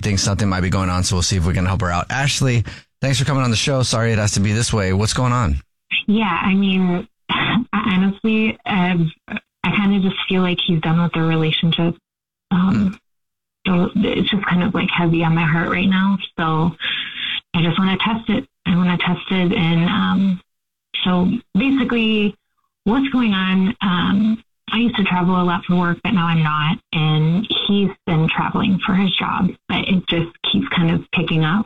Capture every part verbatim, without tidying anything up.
thinks something might be going on, so we'll see if we can help her out. Ashley, thanks for coming on the show. Sorry it has to be this way. What's going on? Yeah, I mean, honestly, I've, I kind of just feel like he's done with the relationship. Um, mm. So it's just kind of like heavy on my heart right now. So I just want to test it. I want to test it. And um, so basically what's going on, um, I used to travel a lot for work, but now I'm not. And he's been traveling for his job, but it just keeps kind of picking up.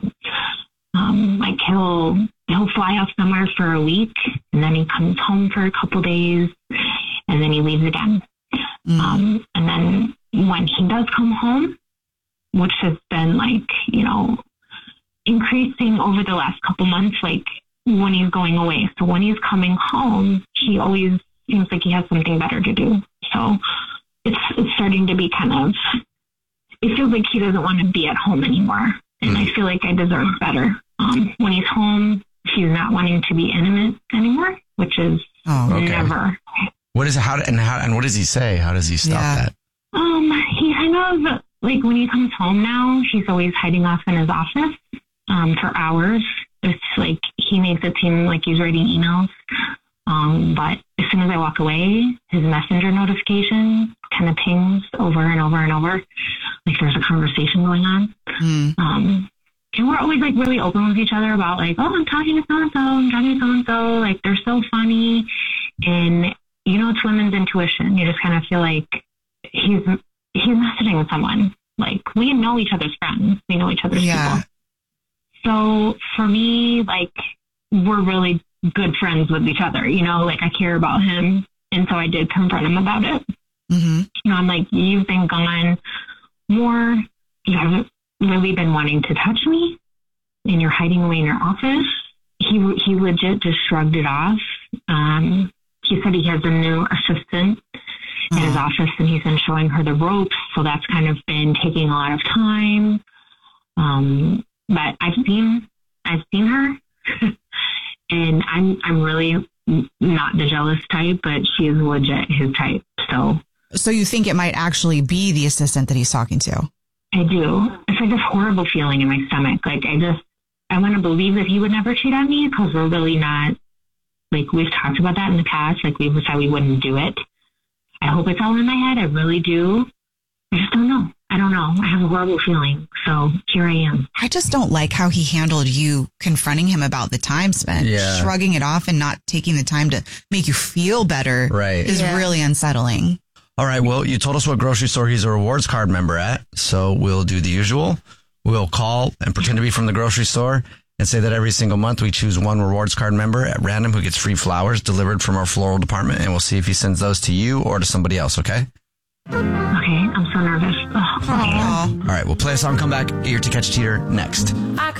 Um, like he'll, he'll fly off somewhere for a week and then he comes home for a couple days and then he leaves again. Mm. Um, and then when he does come home, which has been like, you know, increasing over the last couple months, like when he's going away. So when he's coming home, he always seems like he has something better to do. So it's, it's starting to be kind of, it feels like he doesn't want to be at home anymore. And mm. I feel like I deserve better. Um, when he's home, he's not wanting to be intimate anymore, which is oh, okay. never. What is how and how and what does he say? How does he stop yeah. that? Um, he kind of like when he comes home now, he's always hiding off in his office um, for hours. It's like he makes it seem like he's writing emails. Um, but as soon as I walk away, his messenger notification kind of pings over and over and over, like there's a conversation going on. Mm. Um, and we're always like really open with each other about like, oh, I'm talking to so-and-so, I'm talking to so-and-so, like they're so funny. And, you know, it's women's intuition. You just kind of feel like he's, he's messaging with someone. Like we know each other's friends. We know each other's yeah. people. So for me, like we're really good friends with each other, you know, like I care about him. And so I did confront him about it. Mm-hmm. You know, I'm like, you've been gone more. You haven't really been wanting to touch me and you're hiding away in your office. He, he legit just shrugged it off. Um, he said he has a new assistant in his office and he's been showing her the ropes. So that's kind of been taking a lot of time. Um, but I've seen, I've seen her and I'm, I'm really not the jealous type, but she is legit his type. So, so you think it might actually be the assistant that he's talking to? I do. It's like this horrible feeling in my stomach. Like I just, I want to believe that he would never cheat on me because we're really not, like we've talked about that in the past. Like we've said we wouldn't do it. I hope it's all in my head. I really do. I just don't know. I don't know. I have a horrible feeling. So here I am. I just don't like how he handled you confronting him about the time spent. Yeah. Shrugging it off and not taking the time to make you feel better right. is yeah. really unsettling. All right. Well, you told us what grocery store he's a rewards card member at. So we'll do the usual. We'll call and pretend to be from the grocery store and say that every single month we choose one rewards card member at random who gets free flowers delivered from our floral department. And we'll see if he sends those to you or to somebody else. Okay? Okay. I'm so nervous. Oh, okay. All right. We'll play a song, come back. Eager to Catch Teeter next.